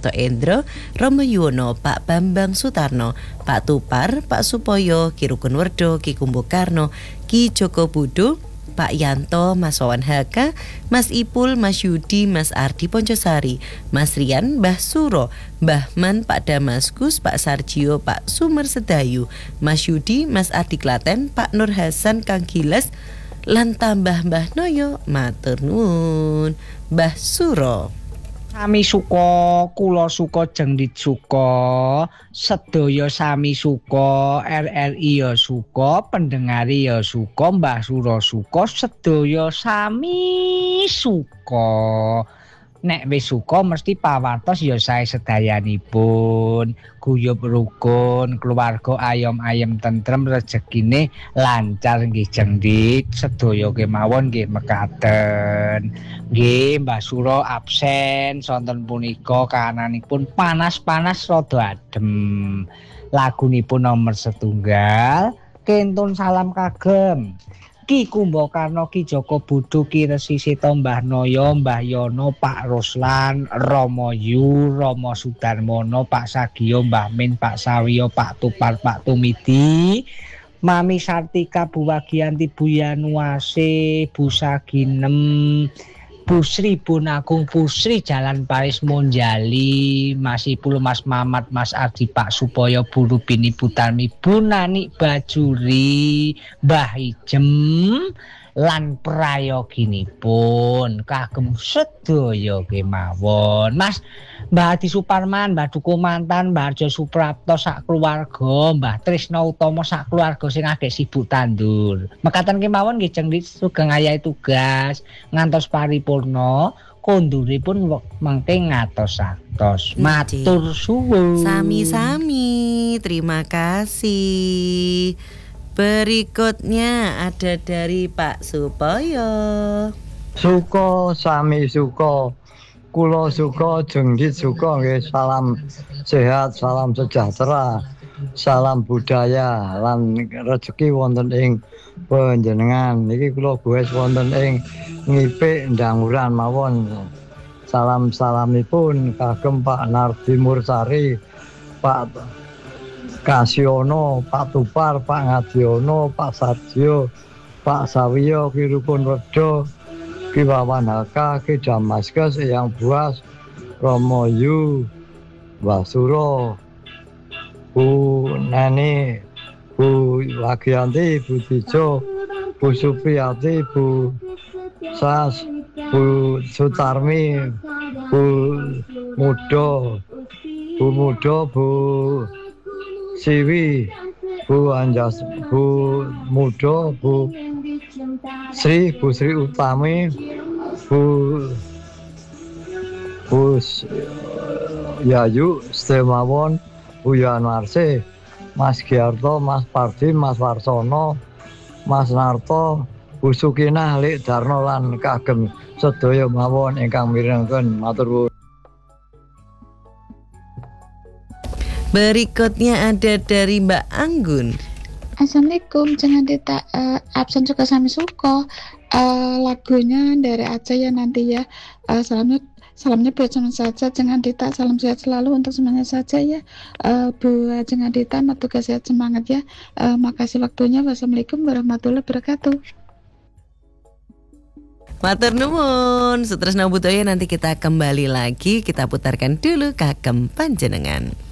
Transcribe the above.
Karto Endro, Romo Yuwono, Pak Bambang Sutarno, Pak Tupar, Pak Supoyo, Ki Rukun Werdo, Ki Kumbukarno, Ki Joko Budo, Pak Yanto, Mas Wawan Haka, Mas Ipul, Mas Yudi, Mas Ardi Poncosari, Mas Rian, Mbah Suro, Mbah Man, Pak Damaskus, Pak Sarjio, Pak Sumer Sedayu, Mas Yudi, Mas Ardi Klaten, Pak Nur Hasan Kang Giles, lan tambah Mbah Noyo, matur nuwun. Mbah Suro. Sami suka, kula suka Jengdit suka, sedaya sami suka, RRI ya suka, pendengari ya suka, Mbah Suro suka, sedaya sami suka. Nek wis suka mesti pawartos ya sae sedayanipun, guyub rukun, keluarga ayom-ayem tentrem, rezekine lancar nggih Jengdit, sedaya kemawon nggih mekaten. Nggih, Mbah Suro absen sonten punika kahananipun panas-panas rada adem. Lagunipun nomor 1, kentun salam kagem. Ki Kumbakarna, Ki Joko Budo, Ki Resi Seta, Mbah Noyo, Mbah Yono, Pak Ruslan, Romo Yu, Romo Sudarmono, Pak Sagio, Mbah Min, Pak Sawiyo, Pak Tupar, Pak Tumidi, Mami Sartika, Bu Wagianti, Bu Yanuase, Bu Saginem, Bu Sri, Bu Nagung, Bu Sri Jalan Paris Monjali, Mas Ipul, Mas Mamat, Mas Ardi, Pak Supoyo, Bu Rubini, Bu Tarmi, Bu Nani Bajuri, Mbah Ijem, lan prayoginipun kagem sedaya kemawon. Mas Mbah Adi Suparman, Mbah Dukuh Mantan, Mbah Arjo Suprapto sak keluarga, Mbah Trisno Utomo sak keluarga sing agek sibuk tandur. Mekaten kemawon nggih Jengdit sugeng ayahi tugas ngantos paripurna. Konduripun mengke ngatos-atos. Matur suwun. Sami-sami, terima kasih. Berikutnya ada dari Pak Supoyo. Suko sami suko, kulo suko, Jengdit suko, nggih, salam sehat, salam sejahtera, salam budaya, lan rezeki wonten ing panjenengan. Niki kula buwes wonten ing Ngipik Ndanguran mawon. Salam-salamipun kagem Pak Nardi Mursari, Pak Kasiono, Pak Tupar, Pak Ngadiono, Pak Sarjio, Pak Sawiyo, Ki Rukun Werdo, Ki Wawan Haka, Ki Damaskus, Eyang Buas, Romo Yu, Mbah Suro, Bu Neni, Bu Wagianti, Bu Tijo, Bu Supriyati, Bu Sas, Bu Sutarmi, Bu Mudo, Bu Siwi, Bu Anjas, Bu Mudo, Bu Sri Utami, Bu Yayu Stemawon, Bu Yanwarse, Mas Giarto, Mas Pardi, Mas Warsono, Mas Narto, Bu Sukinah, Lik Darno lan kagem sedaya mawon ingkang mirengaken. Matur nuwun. Berikutnya ada dari Mbak Anggun. Assalamualaikum, jangan absen juga sami suko. Lagunya dari Aceh ya nanti ya. Salamnya buat semuanya saja, jangan Dita, salam sehat selalu untuk semuanya saja ya. Buat jangan Dita, tugas sehat semangat ya. Makasih waktunya. Wassalamualaikum warahmatullahi wabarakatuh. Matur nuwun. Sutresna Budoyo, nanti kita kembali lagi, kita putarkan dulu kagem panjenengan.